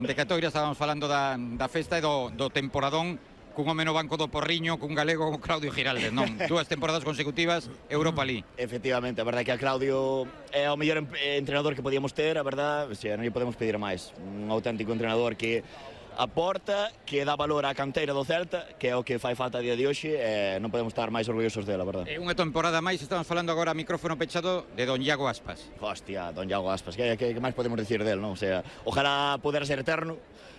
De Catoira estábamos falando da festa e do temporadón cun home no banco do Porriño, cun galego, Claudio Giraldes, non? 2 temporadas consecutivas, Europa League. Efectivamente, a verdade é que a Claudio é o mellor entrenador que podíamos ter, a verdade, non lle podemos pedir máis. Un auténtico entrenador que aporta, que dá valor á canteira do Celta, que é o que fai falta a día de hoxe, e non podemos estar máis orgullosos dela, a verdade. É unha temporada máis, estamos falando agora a micrófono pechado de don Iago Aspas. Hostia, don Iago Aspas, que máis podemos decir del, non? O sea, ojalá poder ser eterno,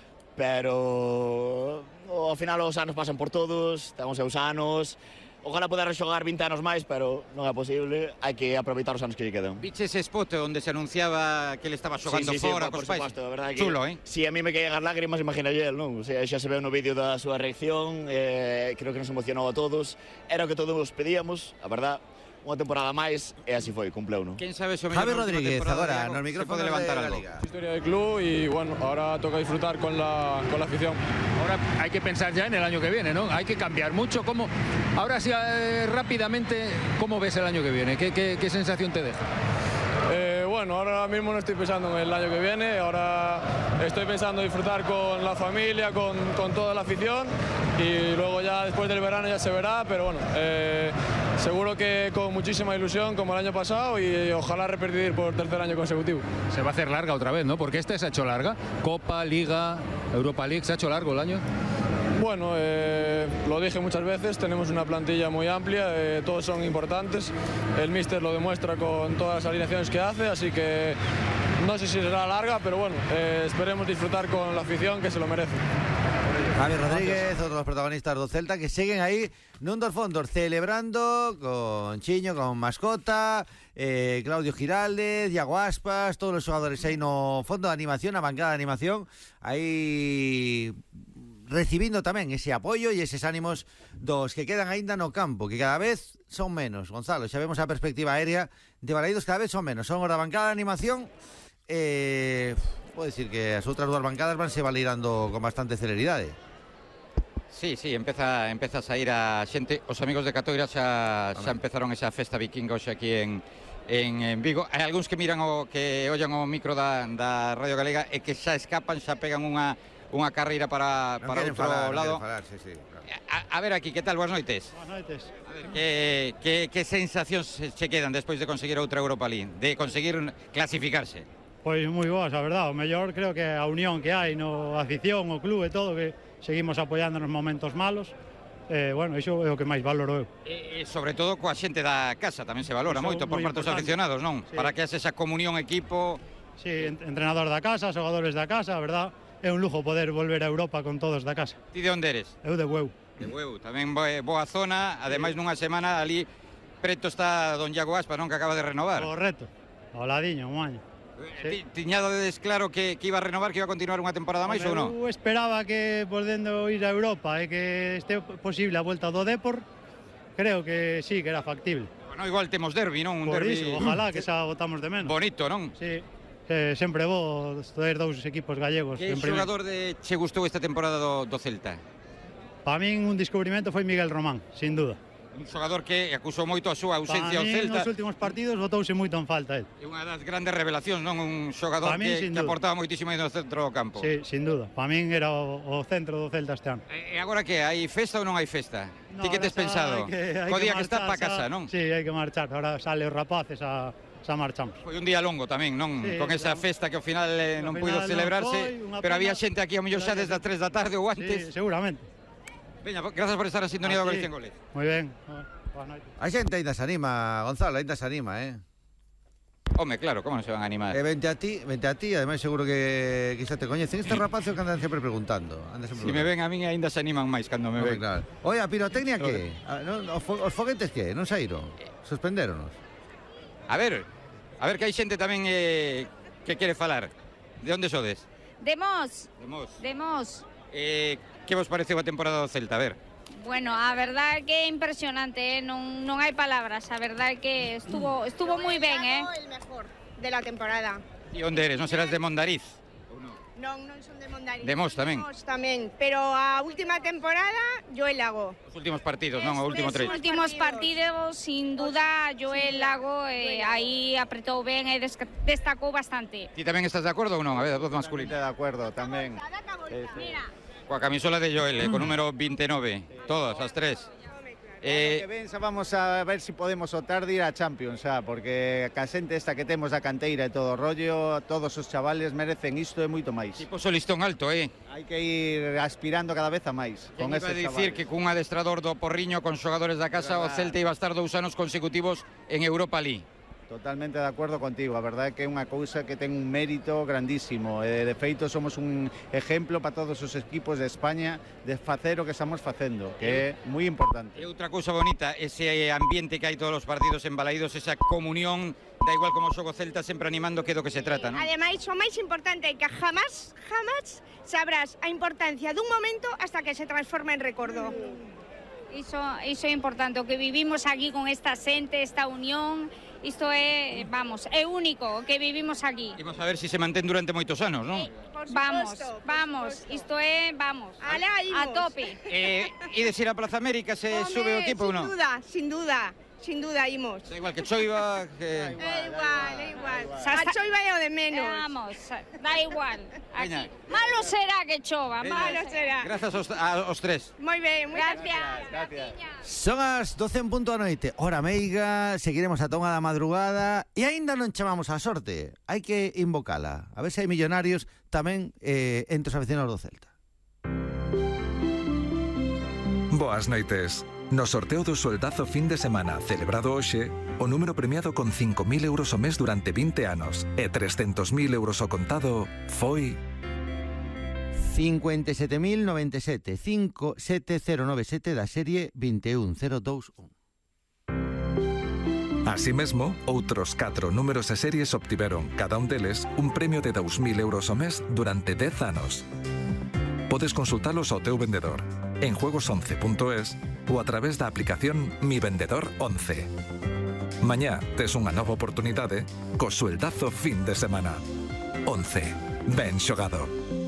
pero ao final os anos pasan por todos, ten os seus anos. Ojalá poder xogar 20 anos máis, pero non é posible, hai que aproveitar os anos que lle quedan. Viche ese spot onde se anunciaba que ele estaba xogando fora cos pais? Supuesto, a verdade que chulo, Si a mí me caían as lágrimas, imaginalle el, non? O sea, xa se ve no vídeo da súa reacción, creo que nos emocionou a todos, era o que todos pedíamos, a verdade. Unha temporada máis e así foi, cumpleu, ¿no? ¿Quién sabe eso? Javi Rodríguez, ahora, no micrófono puede levantar de la algo. Liga. Historia del club y bueno, ahora toca disfrutar con la afición. Ahora hay que pensar ya en el año que viene, ¿no? Hay que cambiar mucho. Ahora sí, rápidamente, ¿cómo ves el año que viene? ¿Qué sensación te deja? Bueno, ahora mismo no estoy pensando en el año que viene, ahora estoy pensando en disfrutar con la familia, con toda la afición y luego ya después del verano ya se verá, pero bueno, seguro que con muchísima ilusión como el año pasado y ojalá repetir por tercer año consecutivo. Se va a hacer larga otra vez, ¿no? Porque este se ha hecho larga. Copa, Liga, Europa League, ¿se ha hecho largo el año? Bueno, lo dije muchas veces, tenemos una plantilla muy amplia, todos son importantes, el míster lo demuestra con todas las alineaciones que hace, así que no sé si será larga, pero bueno, esperemos disfrutar con la afición que se lo merece. Javi Rodríguez, otro dos protagonistas do Celta que siguen aí nun dos fondos celebrando con Chiño, con mascota, Claudio Giraldes, Iago Aspas, todos os xogadores aí no fondo de animación, a bancada de animación, aí recibindo tamén ese apoio e eses ánimos dos que quedan aínda no campo, que cada vez son menos. Gonzalo, xa vemos a perspectiva aérea de Balaídos, cada vez son menos. Son os da bancada de animación. Podo dicir que as outras dúas bancadas vanse baleirando con bastante celeridade. Sí, empeza a sair a xente. Os amigos de Catoira xa empezaron esa festa vikinga hoxe aquí en Vigo. Hai algúns que miran que ollan o micro da Radio Galega e que xa escapan, xa pegan unha carreira para outro lado. Sí, claro. A ver aquí, que tal? Boas noites. Boas noites. A ver, que sensacións se quedan despois de conseguir outra Europa League, de conseguir clasificarse? Pois moi boas, a verdade. O mellor creo que a unión que hai no afición, o club e todo, que seguimos apoiando nos momentos malos. Bueno, iso é o que máis valoro eu. E sobre todo coa xente da casa tamén se valora moito por parte dos aficionados, non? Sí. Para que haxe esa comunión equipo. Sí, entrenador da casa, xogadores da casa, a verdade. É un lujo poder volver a Europa con todos da casa. Ti de onde eres? Eu de Bueu. De Bueu, tamén boa zona, ademais nunha semana ali preto está don Iago Aspas, non, que acaba de renovar. Correcto, ao ladiño, un año. Sí. Tiñades claro que iba a renovar, que iba a continuar unha temporada máis ou non? Eu esperaba que podendo ir a Europa e que este posible a volta do Depor, creo que sí, que era factible. Bueno, igual temos derbi, non? Un Por derbi iso, ojalá que xa votamos de menos. bonito, non? Sí, sempre bo ter dous equipos gallegos. Que xogador che gustou esta temporada do Celta? Para min un descubrimento foi Miguel Román, sin duda. Un xogador que acusou moito a súa ausencia ao Celta. Nos últimos partidos botouse moito en falta el. É unha das grandes revelacións, non? Un xogador que aportaba moitísimo aí no centro do campo. Sí, sin duda. Para min era o centro do Celta este ano. E agora que hai festa ou non hai festa? Ti que tes pensado? Co día que está pa casa, non? Sí, hai que marchar. Ahora sale os rapaces xa marchamos. Foi un día longo tamén, non? Sí, con esa festa que ao final non puido celebrarse, pero había xente aquí ao mellor xa desde as 3 da tarde ou antes. Sí, seguramente. Veña, gracias por estar a sintonía do Galicia en Goles. Moi ben. A xente ainda se anima, Gonzalo, ainda se anima, Home, claro, como non se van a animar? Vente a ti, ademais seguro que xa te coñecen. Este rapazo que andan sempre preguntando. Si me ven a min ainda se animan máis cando me ven. Claro. Oye, a pirotecnia que? Os foguetes que? Non saíron? Suspendéronos? A ver que hai xente tamén que quere falar. De onde sodes? De Mos. De Mos. Que vos pareceu a temporada do Celta? A ver. Bueno, a verdade que é impresionante, non hai palabras, a verdade que estuvo moi ben, el mejor de la temporada. E onde eres? Non serás de Mondariz? Non son de Mondariz. De Mos tamén. Mos tamén, pero a última temporada Joel Lago. Os últimos partidos, non? O último tres. Os últimos partidos, sin duda, Joel Lago aí apretou ben e destacou bastante. Ti tamén estás de acordo ou non? A ver, a voz masculina. De acuerdo, tamén. Mira, Coa camisola de Joel, con número 29. Todas, as tres. Que ben, xa vamos a ver se podemos optar de ir a Champions, xa, porque a xente esta que temos da canteira e todo o rollo, todos os chavales merecen isto e moito máis. Tipo o listón alto, Hai que ir aspirando cada vez a máis. Quen iba a dicir que cun adestrador do Porriño con xogadores da casa o Celta iba a estar 2 anos consecutivos en Europa League. Totalmente de acordo contigo, a verdade é que é unha cousa que ten un mérito grandísimo e de feito somos un exemplo para todos os equipos de España de facer o que estamos facendo, que é moi importante. E outra cousa bonita, ese ambiente que hai todos os partidos en Balaídos, esa comunión, da igual como xogo Celta, sempre animando, que é do que se trata, non? Ademais, o máis importante é que jamás sabrás a importancia dun momento hasta que se transforma en recordo. Iso é importante, o que vivimos aquí con esta xente, esta unión. Isto é, vamos, é único o que vivimos aquí. Imos a ver se se mantén durante moitos anos, non? Vamos, isto é, vamos, a tope. Ides ir a Plaza América se sube o equipo ou non? Sin duda, imos. Da igual que choiva, que... É igual. A choiva é o de menos. Vamos, da igual. Veña. Malo será que chova, malo será. Grazas aos tres. Moi ben, gracias. Son as 12 en punto da noite, hora meiga, seguiremos ata unha da madrugada e aínda non chamamos a sorte, hai que invocala, a ver se hai millonarios tamén entre os aficionados do Celta. Boas noites. No sorteo do soldazo fin de semana celebrado hoxe, o número premiado con 5.000 euros ao mes durante 20 anos e 300.000 euros ao contado foi... 57.097, 57097 da serie 21021. Así mesmo, outros 4 números e series obtiveron, cada un deles, un premio de 2.000 euros ao mes durante 10 anos. Podes consultalos ao teu vendedor, en juegos11.es ou a través da aplicación Mi Vendedor 11. Mañá tes unha nova oportunidade co sueldazo fin de semana. 11. Ben xogado.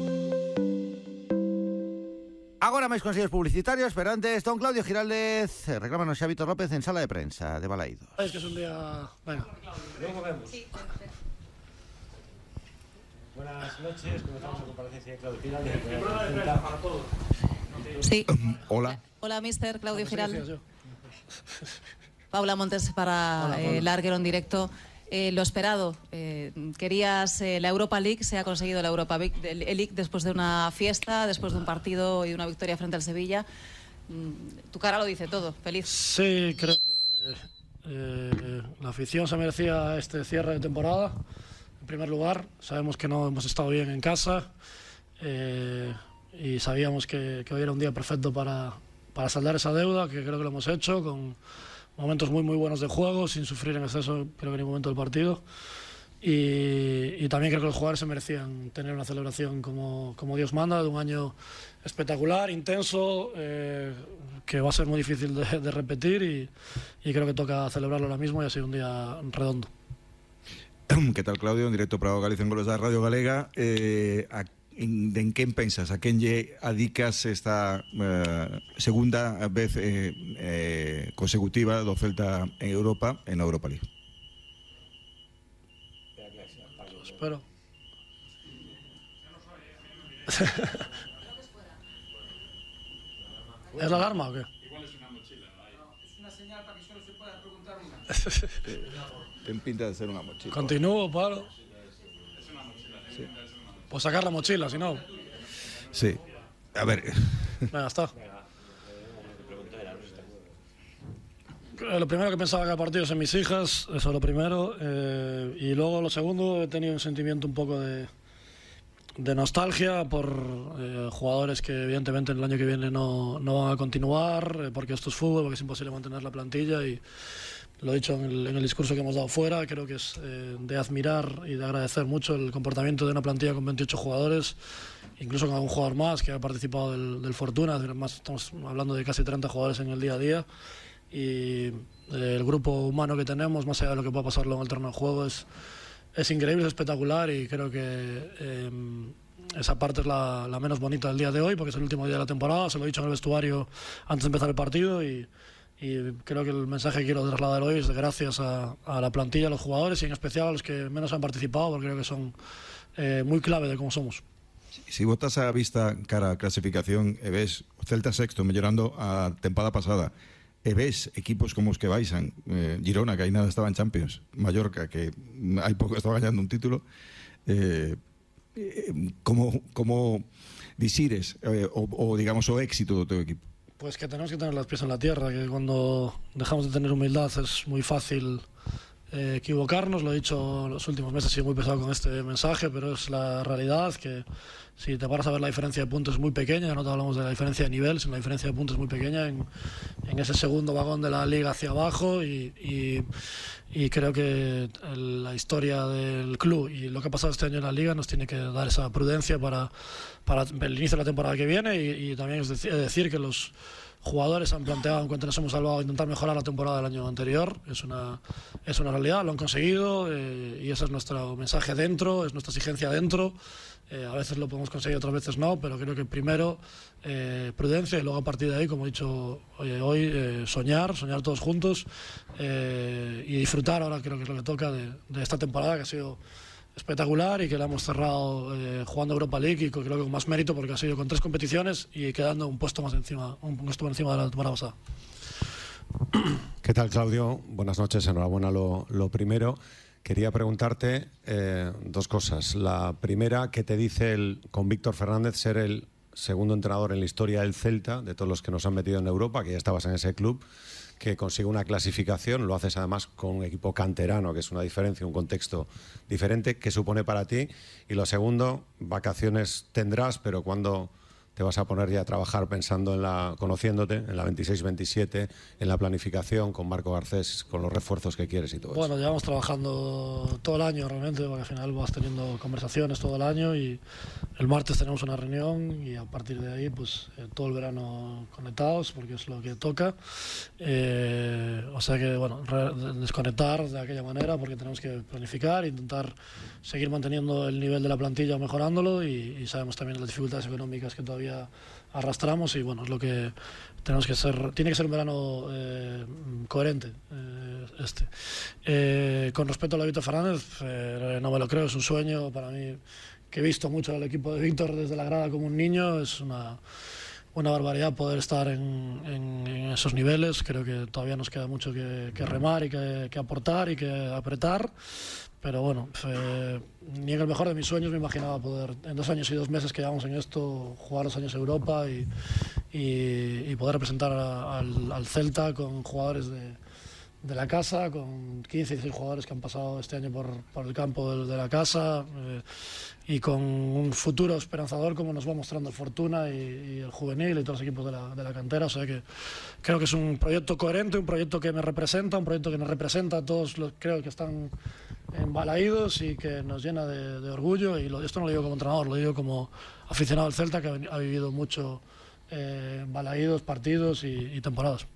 Agora máis consellos publicitarios, pero antes, don Claudio Giraldez, reclámanos xa Víctor López en sala de prensa de Balaídos. Es que es un día... Venga. Luego vemos. Sí. Buenas noches, comenzamos la comparecencia de Claudio Giraldez. Sí. Hola. Hola, mister Claudio Giraldez. Paula Montes para el larguero en directo. Lo esperado, querías la Europa League, se ha conseguido la Europa League después de una fiesta, después de un partido y una victoria frente al Sevilla. Tu cara lo dice todo, feliz. Sí, creo que la afición se merecía este cierre de temporada. En primer lugar, sabemos que no hemos estado bien en casa y sabíamos que hoy era un día perfecto para saldar esa deuda, que creo que lo hemos hecho, con momentos muy buenos de juego, sin sufrir en exceso, creo que en ningún momento del partido. Y también creo que los jugadores se merecían tener una celebración como Dios manda, de un año espectacular, intenso, que va a ser muy difícil de repetir y creo que toca celebrarlo ahora mismo y ha sido un día redondo. Que tal, Claudio? En directo para o Galicia en Goles da Radio Galega. En quen pensas? A quen lle adicas esta segunda vez consecutiva do Celta en Europa, en la Europa League? Espero. ¿Es la alarma o qué? Igual es una mochila. Es una señal para que solo se pueda preguntar una. Ten pinta de ser una mochila. Continúo, paro. Es una mochila. Sí. Pues sacar la mochila, si no. Sí. A ver. Venga, está. Lo primero que pensaba que el partido es en mis hijas, eso es lo primero. Y luego lo segundo, he tenido un sentimiento un poco de nostalgia por jugadores que evidentemente el año que viene no van a continuar, porque esto es fútbol, porque es imposible mantener la plantilla y lo he dicho en el discurso que hemos dado fuera, creo que es de admirar y de agradecer mucho el comportamiento de una plantilla con 28 jugadores, incluso con algún jugador más que ha participado del Fortuna, además estamos hablando de casi 30 jugadores en el día a día y el grupo humano que tenemos, más allá de lo que pueda pasarlo en el terreno de juego, es increíble, es espectacular y creo que esa parte es la menos bonita del día de hoy, porque es el último día de la temporada, se lo he dicho en el vestuario antes de empezar el partido y creo que el mensaje que quiero trasladar hoy es de gracias a la plantilla, a los jugadores y en especial a los que menos han participado, porque creo que son muy clave de cómo somos. Si botas a vista cara a clasificación e ves o Celta sexto mellorando a tempada pasada e ves equipos como os que baixan, Girona, que aí nada estaba en Champions, Mallorca, que hai pouco estaba gañando un título, como disires o digamos o éxito do teu equipo? Pues que tenemos que tener los pies en la tierra, que cuando dejamos de tener humildad es muy fácil equivocarnos. Lo he dicho los últimos meses, he sido muy pesado con este mensaje, pero es la realidad, que si te paras a ver la diferencia de puntos es muy pequeña, no te hablamos de la diferencia de nivel, sino la diferencia de puntos es muy pequeña en ese segundo vagón de la liga hacia abajo y creo que la historia del club y lo que ha pasado este año en la liga nos tiene que dar esa prudencia para el inicio de la temporada que viene y también es decir que los jugadores han planteado, en cuanto nos hemos salvado, intentar mejorar la temporada del año anterior. Es una realidad, lo han conseguido y ese es nuestro mensaje dentro, es nuestra exigencia dentro. A veces lo podemos conseguir, otras veces no, pero creo que primero prudencia y luego a partir de ahí, como he dicho hoy, soñar todos juntos y disfrutar. Ahora creo que es lo que toca de esta temporada, que ha sido espectacular y que la hemos cerrado jugando Europa League y creo que con más mérito, porque ha sido con 3 competiciones y quedando un puesto más encima, un puesto por encima de la temporada pasada. ¿Qué tal, Claudio? Buenas noches, enhorabuena lo primero. Quería preguntarte 2 cosas. La primera, ¿qué te dice con Víctor Fernández ser el segundo entrenador en la historia del Celta, de todos los que nos han metido en Europa, que ya estabas en ese club, que consigue una clasificación, lo haces además con un equipo canterano, que es una diferencia, un contexto diferente? ¿Qué supone para ti? Y lo segundo, vacaciones tendrás, pero ¿cuándo te vas a poner ya a trabajar pensando conociéndote, en la 26-27, en la planificación con Marco Garcés, con los refuerzos que quieres y todo eso? Bueno, llevamos trabajando todo el año realmente, porque al final vas teniendo conversaciones todo el año y el martes tenemos una reunión y a partir de ahí pues todo el verano conectados, porque es lo que toca. O sea que bueno, desconectar de aquella manera, porque tenemos que planificar, intentar seguir manteniendo el nivel de la plantilla, mejorándolo y sabemos también las dificultades económicas que todavía arrastramos y bueno, es lo que tenemos que hacer. Tiene que ser un verano coherente con respecto a la Víctor Fernández, no me lo creo, es un sueño para mí, que he visto mucho al equipo de Víctor desde la grada como un niño. Es una barbaridad poder estar en esos niveles. Creo que todavía nos queda mucho que remar y que aportar y que apretar. Pero bueno, ni en el mejor de mis sueños me imaginaba poder, en 2 años y 2 meses que llevamos en esto, jugar los años Europa y poder representar al Celta con jugadores de la casa, con 15 y 16 jugadores que han pasado este año por el campo de la casa y con un futuro esperanzador como nos va mostrando el Fortuna y el Juvenil y todos los equipos de la cantera. O sea que creo que es un proyecto coherente, un proyecto que me representa, un proyecto que nos representa a todos los creo que están embalaídos y que nos llena de orgullo. Y esto no lo digo como entrenador, lo digo como aficionado al Celta, que ha vivido mucho embalaídos, partidos y temporadas.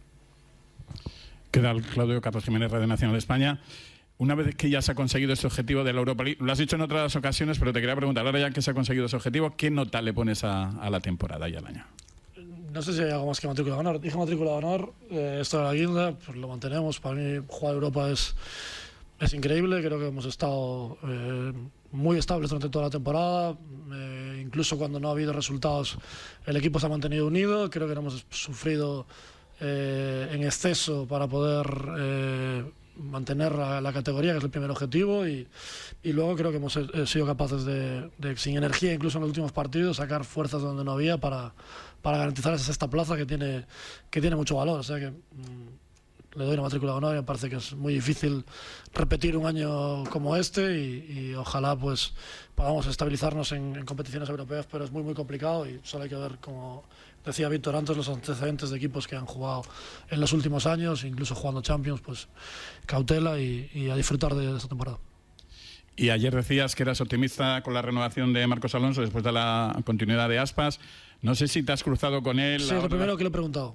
¿Qué tal, Claudio? Carlos Jiménez, Radio Nacional de España. Una vez que ya se ha conseguido este objetivo de la Europa League, lo has dicho en otras ocasiones, pero te quería preguntar, ahora ya que se ha conseguido ese objetivo, ¿qué nota le pones a la temporada y al año? No sé si hay algo más que matrícula de honor. Dije matrícula de honor, esto de la guinda, pues lo mantenemos. Para mí jugar Europa es increíble. Creo que hemos estado muy estables durante toda la temporada. Incluso cuando no ha habido resultados, el equipo se ha mantenido unido. Creo que no hemos sufrido en exceso para poder mantener la categoría, que es el primer objetivo, y luego creo que hemos sido capaces de sin energía, incluso en los últimos partidos, sacar fuerzas donde no había para garantizar esa sexta plaza que tiene mucho valor. O sea que le doy una matrícula de honor y me parece que es muy difícil repetir un año como este y ojalá pues podamos estabilizarnos en competiciones europeas, pero es muy muy complicado y solo hay que ver, como decía Víctor antes, los antecedentes de equipos que han jugado en los últimos años, incluso jugando Champions, pues cautela y a disfrutar de esta temporada. Y ayer decías que eras optimista con la renovación de Marcos Alonso después de la continuidad de Aspas. No sé si te has cruzado con él. Sí, es lo primero que le he preguntado.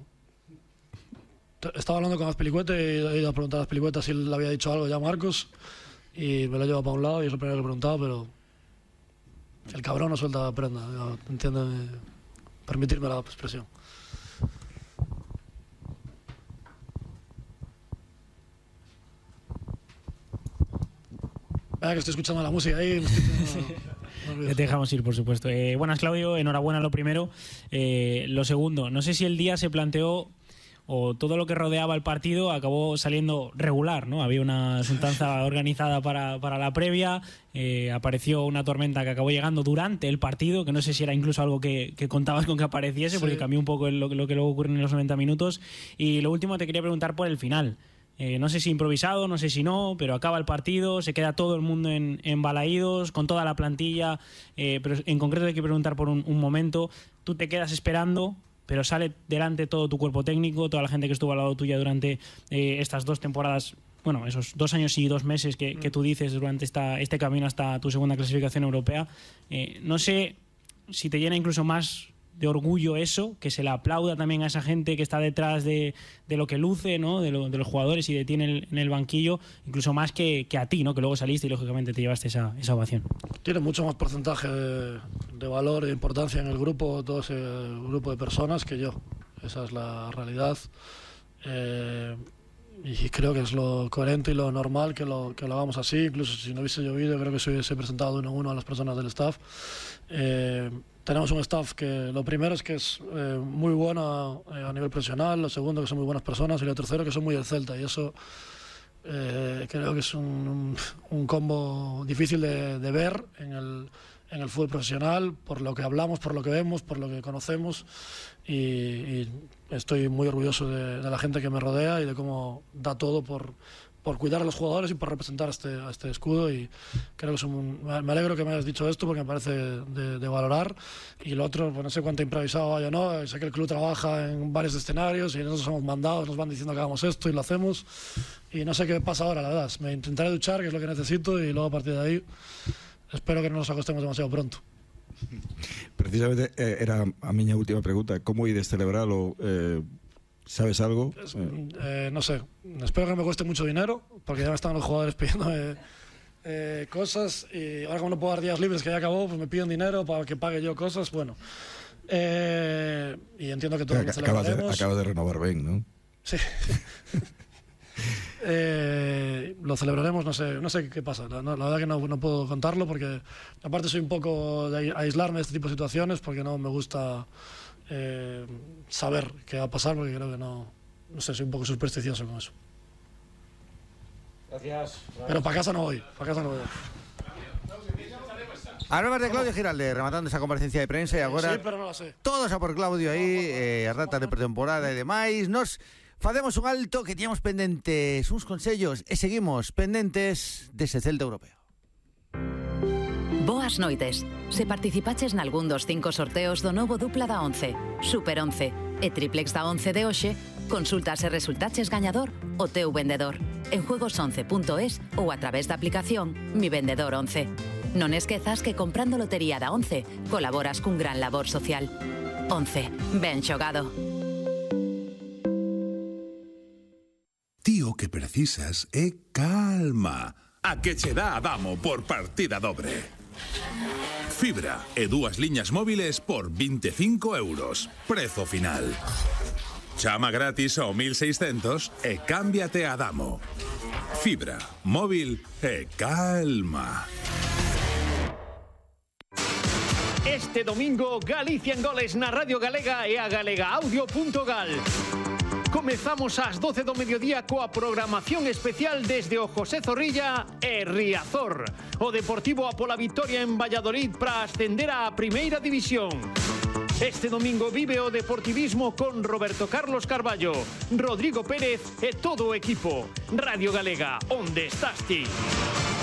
Estaba hablando con Azpilicueta y he ido a preguntar a Azpilicueta si le había dicho algo ya a Marcos y me lo he llevado para un lado y es lo primero que le he preguntado, pero El cabrón no suelta prenda, entiéndeme, permitirme la expresión. Que estoy escuchando la música ahí. Te dejamos ir, por supuesto. Buenas, Claudio. Enhorabuena lo primero. Lo segundo, no sé si el día se planteó o todo lo que rodeaba el partido acabó saliendo regular, ¿no? Había una asuntanza organizada para la previa, apareció una tormenta que acabó llegando durante el partido, que no sé si era incluso algo que contabas con que apareciese, porque cambió un poco lo que luego ocurre en los 90 minutos. Y lo último, te quería preguntar por el final. No sé si improvisado, no sé si no, pero acaba el partido, se queda todo el mundo en Balaídos, con toda la plantilla, pero en concreto hay que preguntar por un momento. Tú te quedas esperando, pero sale delante todo tu cuerpo técnico, toda la gente que estuvo al lado tuya durante estas 2 temporadas, bueno, esos 2 años y 2 meses que tú dices durante este camino hasta tu segunda clasificación europea. No sé si te llena incluso más de orgullo eso, que se le aplauda también a esa gente que está detrás de lo que luce, ¿no? de los jugadores y de ti en el banquillo, incluso más que a ti, ¿no? Que luego saliste y lógicamente te llevaste esa ovación. Tiene mucho más porcentaje de valor e importancia en el grupo, todo ese grupo de personas, que yo. Esa es la realidad. Y creo que es lo coherente y lo normal que lo hagamos así. Incluso si no hubiese llovido, creo que se hubiese presentado de uno a uno a las personas del staff. Tenemos un staff que lo primero es que es muy bueno a nivel profesional, lo segundo que son muy buenas personas y lo tercero que son muy del Celta, y eso creo que es un combo difícil de ver en el fútbol profesional, por lo que hablamos, por lo que vemos, por lo que conocemos, y estoy muy orgulloso de la gente que me rodea y de cómo da todo por cuidar a los jugadores y por representar a este escudo, y creo que me alegro que me hayas dicho esto porque me parece de valorar. Y lo otro, pues no sé cuánto improvisado hay o no, sé que el club trabaja en varios escenarios y nosotros somos mandados, nos van diciendo que hagamos esto y lo hacemos, y no sé qué pasa ahora, la verdad. Me intentaré duchar, que es lo que necesito, y luego a partir de ahí espero que no nos acostemos demasiado pronto. Precisamente era a miña última pregunta, como ides celebralo? ¿Sabes algo? No sé, espero que no me cueste mucho dinero, porque ya me están los jugadores pidiendo cosas, y ahora como no puedo dar días libres, que ya acabó, pues me piden dinero para que pague yo cosas, bueno. Y entiendo que todos lo celebraremos. Acabas de renovar Ben, ¿no? Sí. Lo celebraremos, no sé qué pasa, la verdad que no puedo contarlo, porque aparte soy un poco de aislarme de este tipo de situaciones, porque no me gusta saber qué va a pasar, porque creo que no sé, soy un poco supersticioso con eso. Gracias. Pero para casa no voy. Hablamos de Claudio Giralde, rematando esa comparecencia de prensa, y agora sí, pero no la sé. todos a por Claudio aí, a rata de pretemporada e demais. Nos facemos un alto que tiñamos pendentes uns consellos e seguimos pendentes dese Celta europeo. Boas noites. Se participaches nalgún dos 5 sorteos do novo dupla da 11, Super 11 e triplex da 11 de hoxe, consulta se resultaches gañador o teu vendedor en juegos11.es ou a través da aplicación Mi Vendedor 11. Non esquezas que comprando lotería da 11 colaboras cun gran labor social. 11. Ben xogado. Ti o que precisas é calma. A que che dá Adamo por partida dobre. Fibra e 2 liñas móviles por 25 euros. Prezo final. Chama gratis ao 1600 e cámbiate a Adamo. Fibra, móvil e calma. Este domingo, Galicia en goles na Radio Galega e a galegaaudio.gal. Comezamos ás 12 do mediodía coa programación especial desde o José Zorrilla e Riazor. O Deportivo a pola vitoria en Valladolid para ascender á Primeira División. Este domingo vive o deportivismo con Roberto Carlos Carballo, Rodrigo Pérez e todo o equipo. Radio Galega, onde estás ti?